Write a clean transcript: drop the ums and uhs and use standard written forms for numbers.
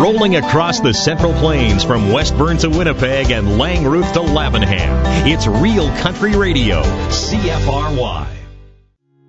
Rolling across the Central Plains from Westburn to Winnipeg and Langrooth to Lavenham. It's Real Country Radio, CFRY.